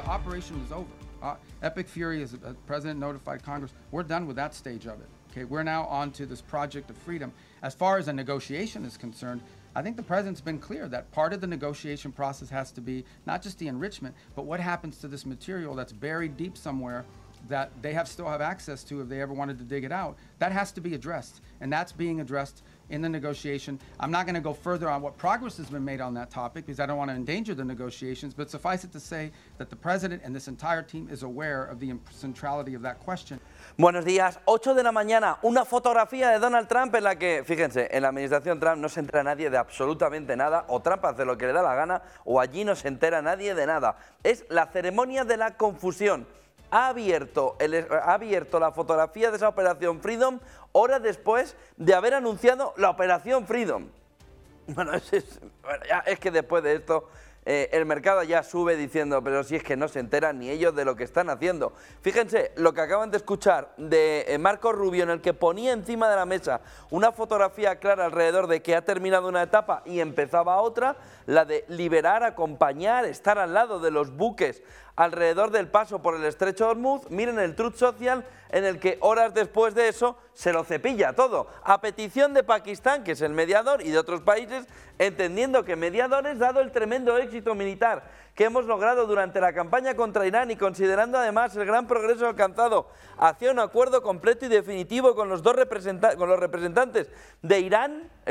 operation is over. Epic Fury, as the president notified Congress, we're done with that stage of it. Okay, we're now on to this project of freedom. As far as a negotiation is concerned, I think the president's been clear that part of the negotiation process has to be not just the enrichment, but what happens to this material that's buried deep somewhere that they still have access to if they ever wanted to dig it out. That has to be addressed, and that's being addressed in the negotiation. I'm not going to go further on what progress has been made on that topic because I don't want to endanger the negotiations, but suffice it to say that the president and this entire team is aware of the centrality of that question. Buenos días, 8 de la mañana, una fotografía de Donald Trump en la que, fíjense, en la administración Trump no se entera nadie de absolutamente nada, o Trump hace lo que le da la gana, o allí no se entera nadie de nada. Es la ceremonia de la confusión. Ha abierto la fotografía de esa Operación Freedom horas después de haber anunciado la Operación Freedom. Bueno, es que después de esto el mercado ya sube diciendo, pero si es que no se enteran ni ellos de lo que están haciendo. Fíjense lo que acaban de escuchar de Marco Rubio, en el que ponía encima de la mesa una fotografía clara alrededor de que ha terminado una etapa y empezaba otra, la de liberar, acompañar, estar al lado de los buques alrededor del paso por el estrecho de Hormuz. Miren el Truth Social, en el que horas después de eso se lo cepilla todo, a petición de Pakistán, que es el mediador, y de otros países, entendiendo que mediadores, dado el tremendo éxito militar que hemos logrado durante la campaña contra Irán y considerando además el gran progreso alcanzado hacia un acuerdo completo y definitivo con los representantes de Irán,